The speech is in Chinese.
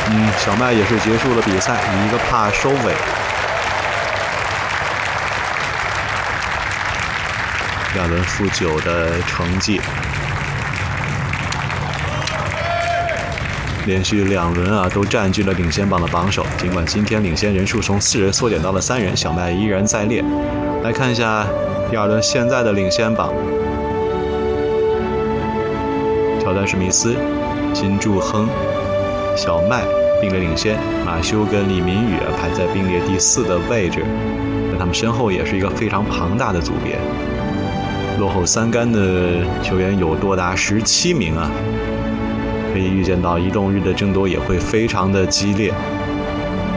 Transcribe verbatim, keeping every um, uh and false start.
嗯，小麦也是结束了比赛，以一个帕收尾。两轮负九的成绩，连续两轮啊都占据了领先榜的榜首。尽管今天领先人数从四人缩减到了三人，小麦依然在列。来看一下第二轮现在的领先榜：乔丹·史密斯、金柱亨、小麦并列领先，马修跟李明宇排在并列第四的位置。在他们身后也是一个非常庞大的组别。落后三杆的球员有多达十七名啊，可以预见到移动日的争夺也会非常的激烈。